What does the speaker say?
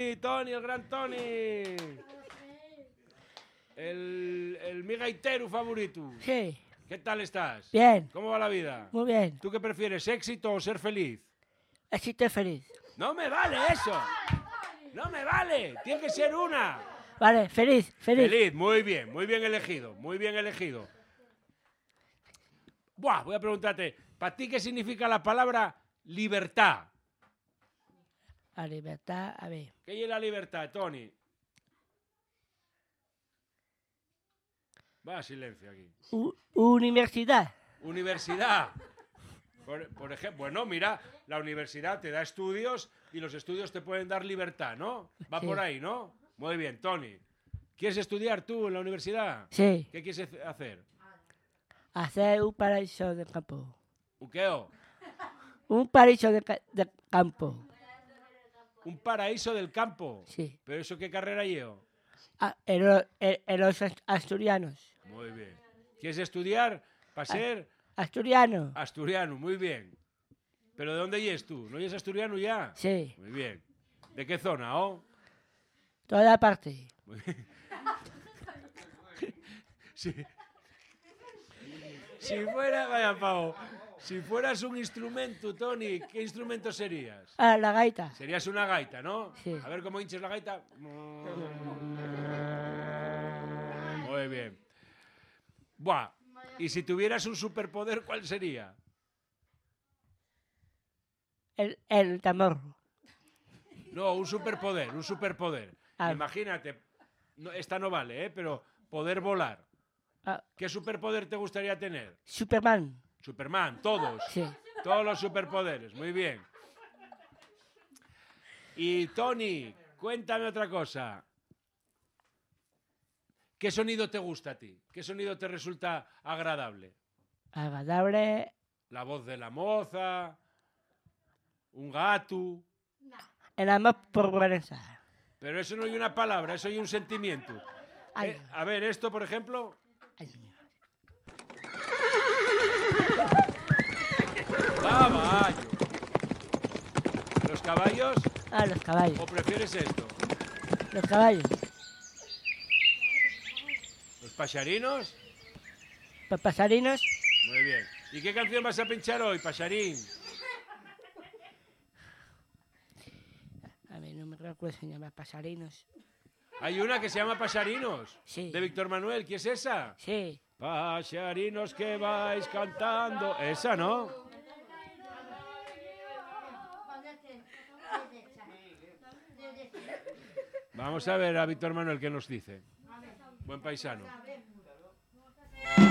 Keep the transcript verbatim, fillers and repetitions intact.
Toni, el gran Toni. El, el mi gaitero favorito. Sí. ¿Qué tal estás? Bien. ¿Cómo va la vida? Muy bien. ¿Tú qué prefieres, éxito o ser feliz? Éxito feliz. ¡No me vale eso! ¡No me vale! ¡Tiene que ser una! Vale, feliz, feliz. Feliz, muy bien, muy bien elegido, muy bien elegido. Buah, voy a preguntarte, ¿para ti qué significa la palabra libertad? La libertad, a ver. ¿Qué es la libertad, Toni? Va, silencio aquí. U universidad. Universidad. Por, por ejemplo, bueno, mira, la universidad te da estudios y los estudios te pueden dar libertad, ¿no? Va Sí. por ahí, ¿no? Muy bien, Toni. ¿Quieres estudiar tú en la universidad? Sí. ¿Qué quieres hacer? Hacer un paraíso de campo. ¿Un qué? Un paraíso de, ca de campo. Un paraíso del campo. Sí. ¿Pero eso qué carrera llevo? Ah, en, lo, en, en los asturianos. Muy bien. ¿Quieres estudiar para ser Asturiano. asturiano? Muy bien. ¿Pero de dónde yes tú? ¿No yes asturiano ya? Sí. Muy bien. ¿De qué zona, oh? Toda parte. Muy bien. Sí. Si fuera, vaya pavo, si fueras un instrumento, Toni, ¿qué instrumento serías? Ah, la gaita. Serías una gaita, ¿no? Sí. A ver cómo hinches la gaita. Muy bien. Buah, y si tuvieras un superpoder, ¿cuál sería? El, el tambor. No, un superpoder, un superpoder. Ah. Imagínate, no, esta no vale, ¿eh? Pero poder volar. Ah, ¿Qué superpoder te gustaría tener? Superman. Superman, todos. Sí. Todos los superpoderes, muy bien. Y Toni, cuéntame otra cosa. ¿Qué sonido te gusta a ti? ¿Qué sonido te resulta agradable? Agradable. ¿La voz de la moza? ¿Un gato? El amor por Vanessa. Pero eso no hay una palabra, eso hay un sentimiento. Ay. Eh, a ver, esto, por ejemplo. Ay. Caballo. ¿Los caballos? Ah, los caballos. ¿O prefieres esto? Los caballos. ¿Los paxarinos? Los pasarinos. Muy bien. ¿Y qué canción vas a pinchar hoy, paxarín? A ver, no me recuerdo, se llama pasarinos. Hay una que se llama Paxarinos. Sí. De Víctor Manuel. ¿Qué es esa? Sí. Paxarinos que vais cantando. Esa, ¿no? Vamos a ver a Víctor Manuel qué nos dice. Buen paisano.